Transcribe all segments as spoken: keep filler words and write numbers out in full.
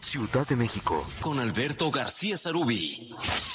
Ciudad de México, con Alberto García Sarubí.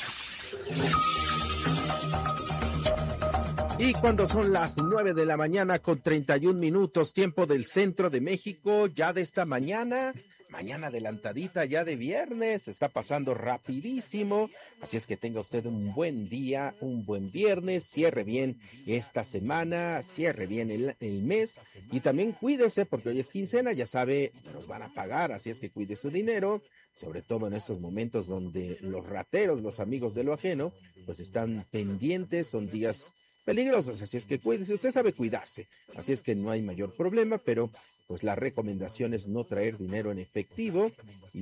Y cuando son las nueve de la mañana con treinta y un minutos, tiempo del centro de México, ya de esta mañana, mañana adelantadita ya de viernes, está pasando rapidísimo, así es que tenga usted un buen día, un buen viernes, cierre bien esta semana, cierre bien el, el mes y también cuídese porque hoy es quincena, ya sabe, nos van a pagar, así es que cuide su dinero, sobre todo en estos momentos donde los rateros, los amigos de lo ajeno, pues están pendientes, son días peligrosos, así es que cuídese, usted sabe cuidarse, así es que no hay mayor problema, pero pues la recomendación es no traer dinero en efectivo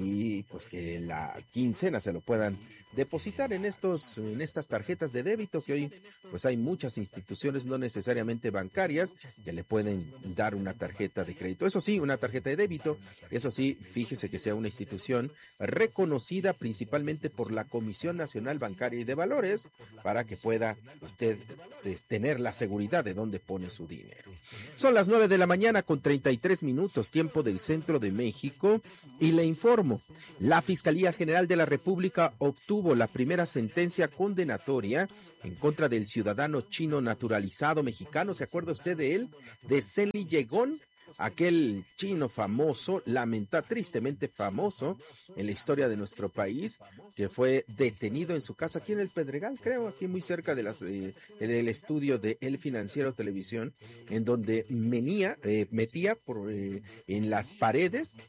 y pues que la quincena se lo puedan depositar en estos, en estas tarjetas de débito que hoy pues hay muchas instituciones no necesariamente bancarias que le pueden dar una tarjeta de crédito, eso sí, una tarjeta de débito, eso sí, fíjese que sea una institución reconocida principalmente por la Comisión Nacional Bancaria y de Valores para que pueda usted pues, tener la seguridad de dónde pone su dinero. Son las nueve de la mañana con treinta y tres minutos, tiempo del centro de México, y le informo, la Fiscalía General de la República obtuvo la primera sentencia condenatoria en contra del ciudadano chino naturalizado mexicano, ¿se acuerda usted de él? De Zenli Yegon, aquel chino famoso, lamenta, tristemente famoso en la historia de nuestro país, que fue detenido en su casa aquí en el Pedregal, creo, aquí muy cerca de las, eh, del estudio de El Financiero Televisión, en donde menía, eh, metía por, eh, en las paredes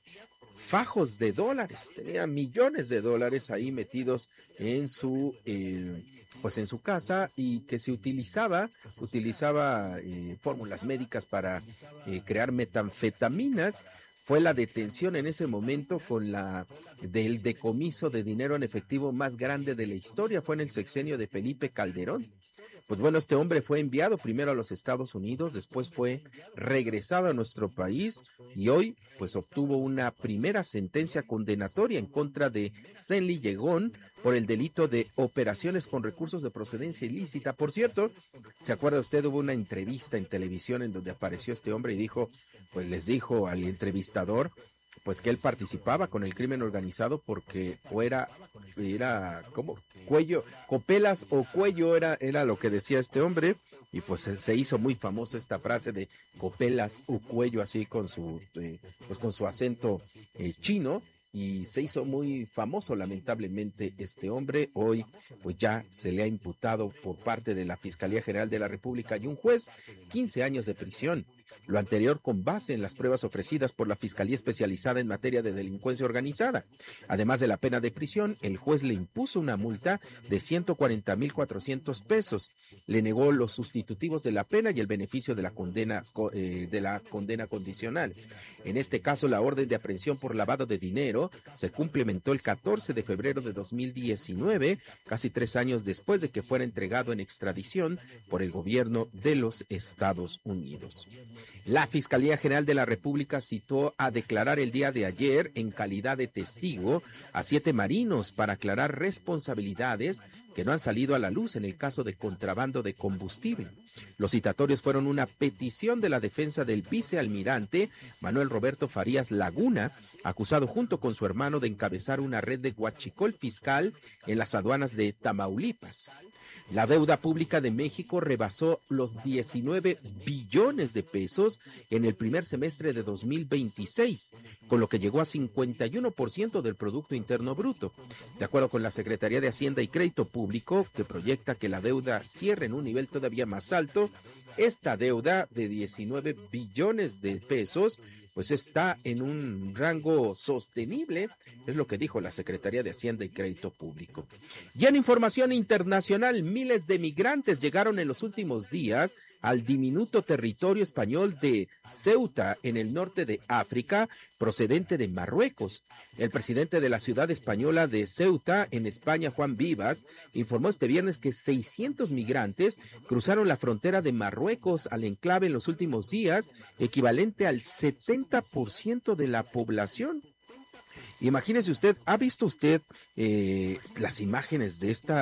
fajos de dólares, tenía millones de dólares ahí metidos en su eh, pues en su casa y que se utilizaba utilizaba eh, fórmulas médicas para eh, crear metanfetaminas. Fue la detención en ese momento con la del decomiso de dinero en efectivo más grande de la historia, fue en el sexenio de Felipe Calderón. Pues bueno, este hombre fue enviado primero a los Estados Unidos, después fue regresado a nuestro país y hoy pues obtuvo una primera sentencia condenatoria en contra de Zenli Yegon por el delito de operaciones con recursos de procedencia ilícita. Por cierto, ¿se acuerda usted? Hubo una entrevista en televisión en donde apareció este hombre y dijo, pues les dijo al entrevistador, pues que él participaba con el crimen organizado porque o era, era, ¿cómo? Cuello, copelas o cuello era, era lo que decía este hombre, y pues se, se hizo muy famoso esta frase de copelas o cuello, así con su, eh, pues con su acento eh, chino, y se hizo muy famoso lamentablemente este hombre. Hoy pues ya se le ha imputado por parte de la Fiscalía General de la República y un juez quince años de prisión. Lo anterior con base en las pruebas ofrecidas por la Fiscalía Especializada en Materia de Delincuencia Organizada. Además de la pena de prisión, el juez le impuso una multa de ciento cuarenta mil cuatrocientos pesos. Le negó los sustitutivos de la pena y el beneficio de la condena, eh, de la condena condicional. En este caso, la orden de aprehensión por lavado de dinero se cumplimentó el catorce de febrero de dos mil diecinueve, casi tres años después de que fuera entregado en extradición por el gobierno de los Estados Unidos. La Fiscalía General de la República citó a declarar el día de ayer en calidad de testigo a siete marinos para aclarar responsabilidades que no han salido a la luz en el caso de contrabando de combustible. Los citatorios fueron una petición de la defensa del vicealmirante Manuel Roberto Farías Laguna, acusado junto con su hermano de encabezar una red de huachicol fiscal en las aduanas de Tamaulipas. La deuda pública de México rebasó los diecinueve billones de pesos en el primer semestre de dos mil veintiséis, con lo que llegó a cincuenta y uno por ciento del Producto Interno Bruto. De acuerdo con la Secretaría de Hacienda y Crédito Público, que proyecta que la deuda cierre en un nivel todavía más alto, esta deuda de diecinueve billones de pesos pues está en un rango sostenible, es lo que dijo la Secretaría de Hacienda y Crédito Público. Y en información internacional, miles de migrantes llegaron en los últimos días al diminuto territorio español de Ceuta, en el norte de África, procedente de Marruecos. El presidente de la ciudad española de Ceuta, en España, Juan Vivas, informó este viernes que seiscientos migrantes cruzaron la frontera de Marruecos al enclave en los últimos días, equivalente al setenta por ciento de la población. Imagínese usted, ¿ha visto usted eh, las imágenes de esta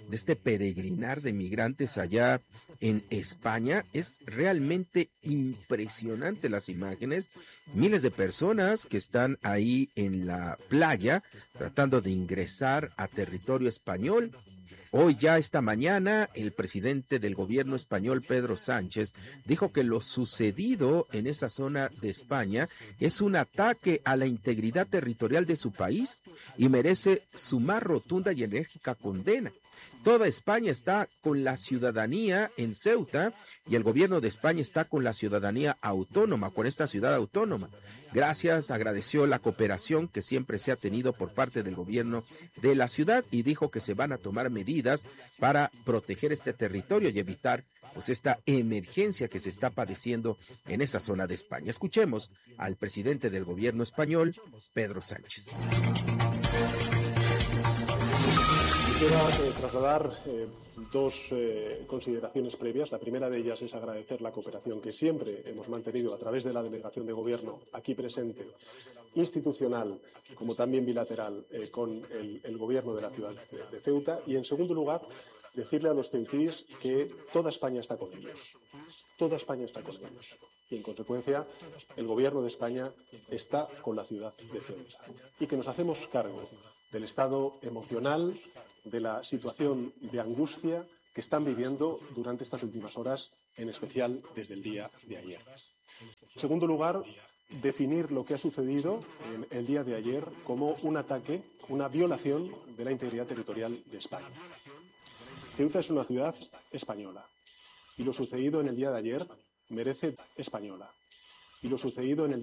de este peregrinar de migrantes allá en España. Es realmente impresionante las imágenes, miles de personas que están ahí en la playa tratando de ingresar a territorio español. Hoy ya esta mañana el presidente del gobierno español, Pedro Sánchez, dijo que lo sucedido en esa zona de España es un ataque a la integridad territorial de su país y merece su más rotunda y enérgica condena. Toda España está con la ciudadanía en Ceuta y el gobierno de España está con la ciudadanía autónoma, con esta ciudad autónoma. Gracias, agradeció la cooperación que siempre se ha tenido por parte del gobierno de la ciudad y dijo que se van a tomar medidas para proteger este territorio y evitar pues esta emergencia que se está padeciendo en esa zona de España. Escuchemos al presidente del gobierno español, Pedro Sánchez. Quisiera eh, trasladar eh, dos eh, consideraciones previas. La primera de ellas es agradecer la cooperación que siempre hemos mantenido a través de la delegación de gobierno aquí presente, institucional como también bilateral, eh, con el, el gobierno de la ciudad de, de Ceuta. Y en segundo lugar, decirle a los ceutíes que toda España está con ellos. Toda España está con ellos. Y en consecuencia, el gobierno de España está con la ciudad de Ceuta. Y que nos hacemos cargo del estado emocional, de la situación de angustia que están viviendo durante estas últimas horas, en especial desde el día de ayer. En segundo lugar, definir lo que ha sucedido en el día de ayer como un ataque, una violación de la integridad territorial de España. Ceuta es una ciudad española y lo sucedido en el día de ayer merece española. Y lo sucedido en el